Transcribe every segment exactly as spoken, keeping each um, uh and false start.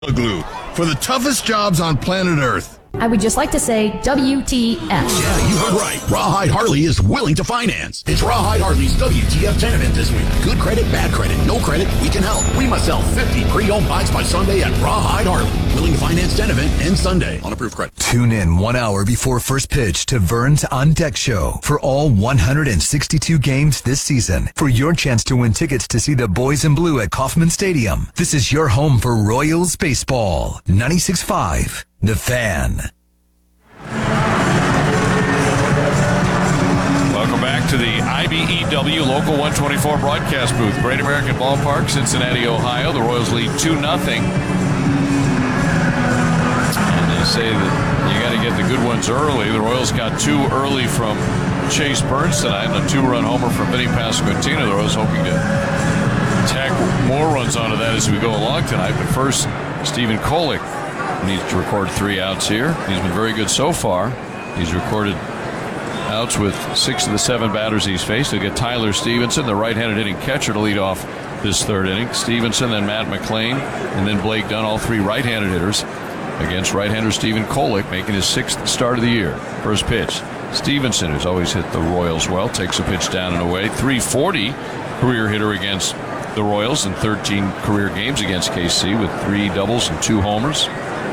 Glue for the toughest jobs on planet Earth. I would just like to say W T F. Yeah, you heard right. Rawhide Harley is willing to finance. It's Rawhide Harley's W T F ten event this week. Good credit, bad credit, no credit, we can help. We must sell fifty pre-owned bikes by Sunday at Rawhide Harley. Willing to finance ten event ends Sunday on approved credit. Tune in one hour before first pitch to Vern's On Deck Show for all one hundred sixty-two games this season for your chance to win tickets to see the Boys in Blue at Kauffman Stadium. This is your home for Royals baseball. ninety-six point five The Fan. Welcome back to the I B E W Local one twenty-four broadcast booth. Great American Ballpark, Cincinnati, Ohio. The Royals lead two nothing. And they say that you got to get the good ones early. The Royals got two early from Chase Burns tonight and a two-run homer from Vinny Pasquantino. The Royals hoping to tack more runs onto that as we go along tonight. But first, Stephen Kolek needs to record three outs here. He's been very good so far. He's recorded outs with six of the seven batters he's faced. He'll get Tyler Stevenson, the right-handed hitting catcher, to lead off this third inning. Stevenson, then Matt McLain, and then Blake Dunn, all three right-handed hitters against right-hander Stephen Kolek, making his sixth start of the year. First pitch. Stevenson, who's always hit the Royals well, takes a pitch down and away. three forty career hitter against the Royals in thirteen career games against K C with three doubles and two homers.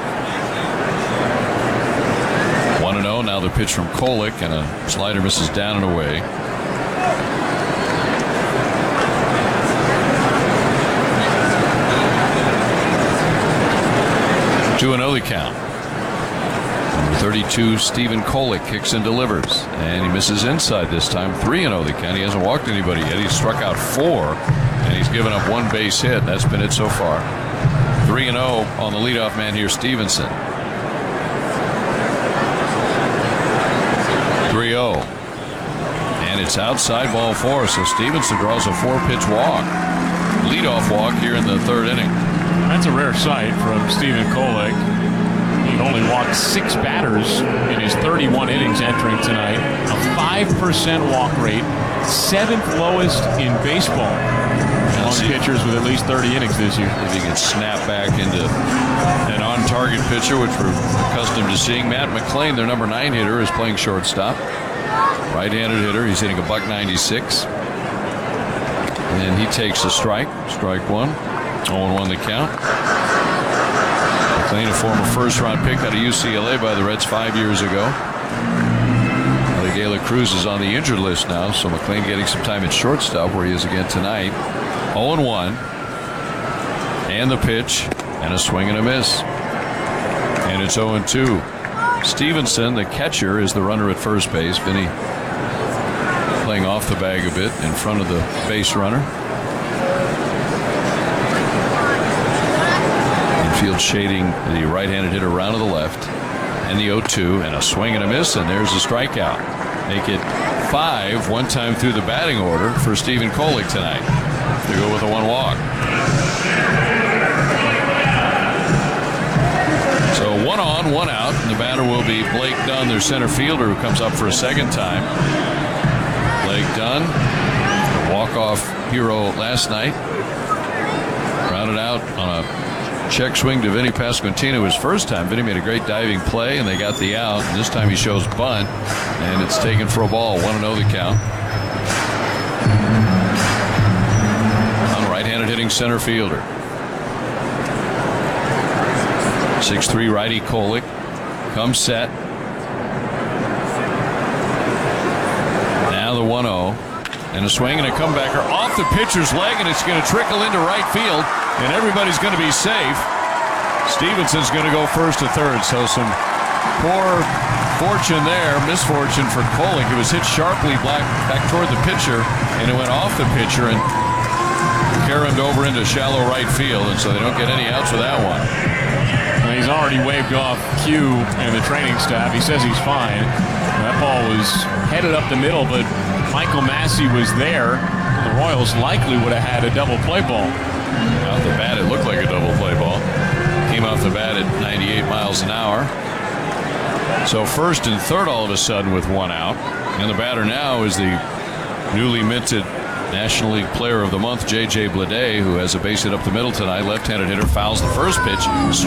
one and oh now the pitch from Kolek, and a slider misses down and away. two and oh the count. Number thirty-two, Stephen Kolek, kicks and delivers. And he misses inside this time. three and oh the count. He hasn't walked anybody yet. He's struck out four, and he's given up one base hit. That's been it so far. three and oh on the leadoff man here, Stevenson. three oh. And it's outside ball four, so Stevenson draws a four-pitch walk. Leadoff walk here in the third inning. That's a rare sight from Stephen Kolek. He only walked six batters in his thirty-one innings entering tonight. A five percent walk rate, seventh lowest in baseball among pitchers with at least thirty innings this year. If he can snap back into an on-target pitcher, which we're accustomed to seeing. Matt McLain, their number nine hitter, is playing shortstop. Right-handed hitter. He's hitting a buck ninety-six. And he takes a strike. Strike one. oh and one the count. McLain, a former first-round pick out of U C L A by the Reds five years ago. De La Cruz is on the injured list now, so McLain getting some time at shortstop, where he is again tonight. oh and one. And the pitch, and a swing and a miss. And it's oh and two. Stevenson, the catcher, is the runner at first base. Vinny playing off the bag a bit in front of the base runner. Infield shading the right-handed hitter around to the left. And the oh two, and a swing and a miss, and there's a strikeout. Make it five one time through the batting order for Stephen Kolek tonight to go with a one walk. So one on, one out, and the batter will be Blake Dunn, their center fielder, who comes up for a second time. Blake Dunn, a walk-off hero last night, rounded out on a check swing to Vinny Pasquantino his first time. Vinny made a great diving play, and they got the out. And this time he shows bunt, and it's taken for a ball. one and oh the count. On right-handed hitting center fielder. six three righty Kolek comes set. Now the one oh. And a swing and a comebacker off the pitcher's leg, and it's going to trickle into right field, and everybody's going to be safe. Stevenson's going to go first to third, so some poor fortune there, misfortune for Kolek. It was hit sharply back, back toward the pitcher, and it went off the pitcher and carried over into shallow right field, and so they don't get any outs with that one. Well, he's already waved off Q and the training staff. He says he's fine. That ball was headed up the middle, but Michael Massey was there. The Royals likely would have had a double play ball. Off the bat, it looked like a double play ball. Came off the bat at ninety-eight miles an hour. So first and third all of a sudden with one out. And the batter now is the newly minted National League Player of the Month, J J Bleday, who has a base hit up the middle tonight. Left-handed hitter fouls the first pitch.